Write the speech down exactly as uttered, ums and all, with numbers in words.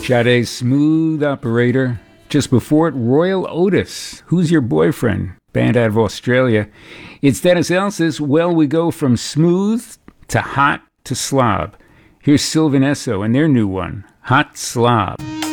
Sade's Smooth Operator. Just before it, Royal Otis, Who's Your Boyfriend? Band out of Australia. It's Dennis Els's Well, we go from smooth to hot to slob. Here's Sylvan Esso and their new one, Hot Slob.